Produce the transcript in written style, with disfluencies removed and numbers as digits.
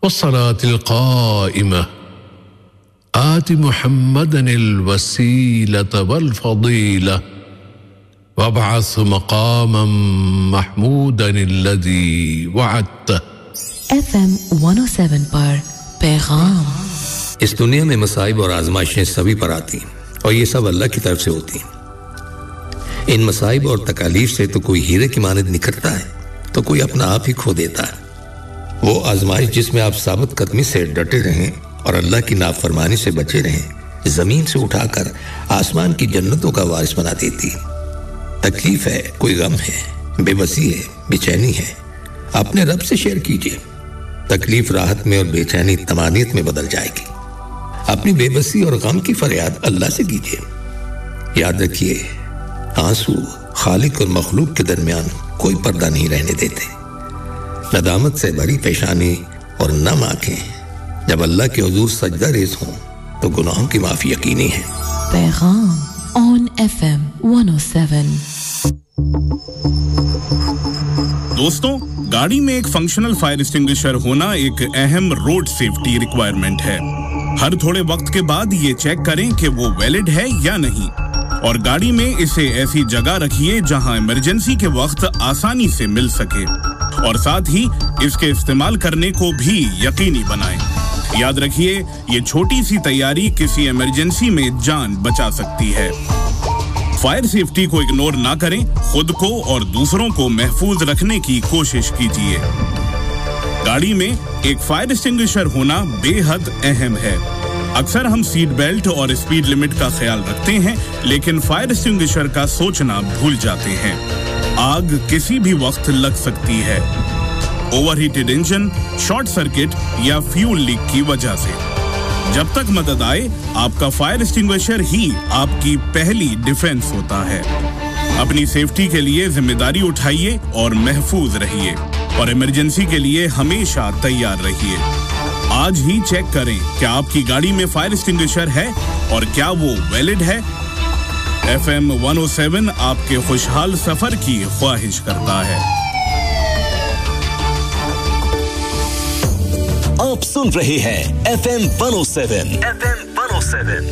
والصلاة القائمة آت محمدا الوسيلة والفضيلة وابعث مقاما محمودا الذي وعدته FM 107 پر پیغام. اس دنیا میں مصائب اور آزمائشیں سبھی پر آتی ہیں اور یہ سب اللہ کی طرف سے ہوتی ہیں. ان مصائب اور تکالیف سے تو کوئی ہیرے کی مانند نکھرتا ہے تو کوئی اپنا آپ ہی کھو دیتا ہے. وہ آزمائش جس میں آپ ثابت قدمی سے ڈٹے رہیں اور اللہ کی نافرمانی سے بچے رہیں, زمین سے اٹھا کر آسمان کی جنتوں کا وارث بنا دیتی. تکلیف ہے, کوئی غم ہے, بے بسی ہے, بے چینی ہے, اپنے رب سے شیئر کیجیے. تکلیف راحت میں اور بے چینی طمانینت میں بدل جائے گی. اپنی بے بسی اور غم کی فریاد اللہ سے کیجیے. یاد رکھیے, آنسو خالق اور مخلوق کے درمیان کوئی پردہ نہیں رہنے دیتے. ندامت سے بھری پیشانی اور نم آنکھیں جب اللہ کے حضور سجدہ ریز ہوں تو گناہوں کی معافی یقینی ہے. پیغام on FM 107. دوستوں, گاڑی میں ایک فنکشنل فائر ایکسٹنگوشر ہونا ایک اہم روڈ سیفٹی ریکوائرمنٹ ہے. ہر تھوڑے وقت کے بعد یہ چیک کریں کہ وہ ویلڈ ہے یا نہیں, اور گاڑی میں اسے ایسی جگہ رکھیے جہاں ایمرجنسی کے وقت آسانی سے مل سکے, اور ساتھ ہی اس کے استعمال کرنے کو بھی یقینی بنائیں. یاد رکھیے, یہ چھوٹی سی تیاری کسی ایمرجنسی میں جان بچا سکتی ہے. فائر سیفٹی کو اگنور نہ کریں, خود کو اور دوسروں کو محفوظ رکھنے کی کوشش کیجیے. گاڑی میں ایک فائر ایکسٹنگوشر ہونا بے حد اہم ہے. اکثر ہم سیٹ بیلٹ اور اسپیڈ لمٹ کا خیال رکھتے ہیں, لیکن فائر ایکسٹنگوشر کا سوچنا بھول جاتے ہیں. آگ کسی بھی وقت لگ سکتی ہے, over hated engine, short circuit یا فیول لیک کی وجہ سے. جب تک مدد آئے, آپ کا فائر ایکسٹنگوشر ہی آپ کی پہلی ڈیفنس ہوتا ہے. اپنی سیفٹی کے لیے ذمہ داری اٹھائیے اور محفوظ رہیے, اور ایمرجنسی کے لیے ہمیشہ تیار رہیے. آج ہی چیک کریں کہ آپ کی گاڑی میں فائر ایکسٹنگوشر ہے اور کیا وہ ویلڈ ہے. FM 107 آپ کے خوشحال سفر کی خواہش کرتا ہے. آپ سن رہے ہیں FM 107